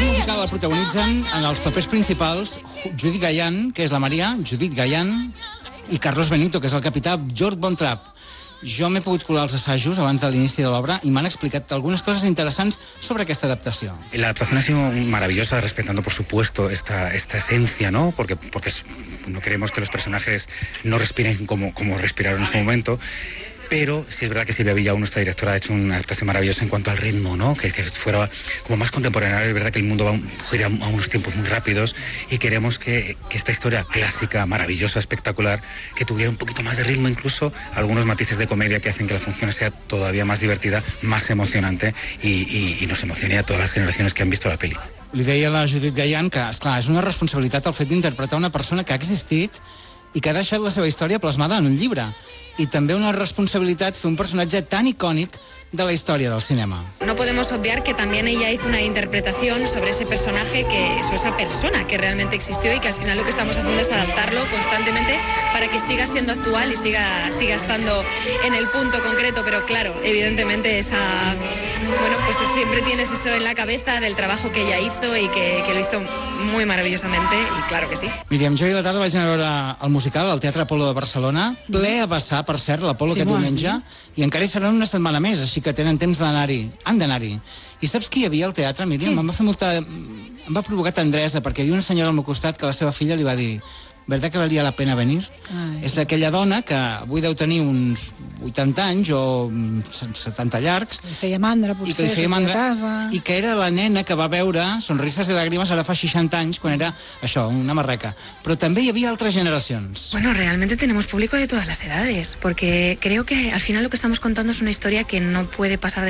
musical la protagonitzen en els papers principals Judith Gayan, que és la Maria, Judith Gayan, i Carlos Benito, que és el capità George Von Trapp. Jo m'he pogut colar als assajos abans de l'inici de l'obra y me han explicat algunas cosas interesantes sobre esta adaptación. La adaptación ha sido maravillosa, respetando por supuesto esta esencia, ¿no? Porque no queremos que los personajes no respiren como respiraron en su momento. Pero sí es verdad que Silvia Villa, nuestra directora, ha hecho una adaptación maravillosa en cuanto al ritmo, ¿no? Que fuera como más contemporáneo. Es verdad que el mundo gira a unos tiempos muy rápidos y queremos que esta historia clásica, maravillosa, espectacular, que tuviera un poquito más de ritmo, incluso algunos matices de comedia que hacen que la función sea todavía más divertida, más emocionante y nos emocione a todas las generaciones que han visto la peli. Li deia a la Judith Gayan que, esclar, és una responsabilitat el fet d'interpretar una persona que ha existit i que ha deixat la seva història plasmada en un llibre. Y también una responsabilidad fer un personaje tan icónic de la historia del cinema. No podemos obviar que también ella hizo una interpretación sobre ese personaje, esa persona que realmente existió y que al final lo que estamos haciendo es adaptarlo constantemente para que siga siendo actual y siga estando en el punto concreto, pero claro, evidentemente pues siempre tienes eso en la cabeza del trabajo que ella hizo y que lo hizo muy maravillosamente y claro que sí. Míriam, jo ahir a la tarda vaig anar a veure el musical al Teatre Apolo de Barcelona, ple a vessar, per cert, l'Apolo aquest diumenge, i encara hi seran una setmana més, així que tenen temps d'anar-hi, han d'anar-hi. I saps qui hi havia al teatre, Míriam? Em va provocar tendresa, perquè hi havia una senyora al meu costat que la seva filla li va dir: ¿verdad que valía la pena venir? És aquella dona que avui deu tenir uns 80 anys o 70 llargs. Li feia mandra, potser, a casa. I que era la nena que va veure Sonrisas y Lágrimas ara fa 60 anys, quan era això, una marreca. Però també hi havia altres generacions. Bueno, realmente tenemos público de todas las edades, porque creo que al final lo que estamos contando es una historia que no puede pasar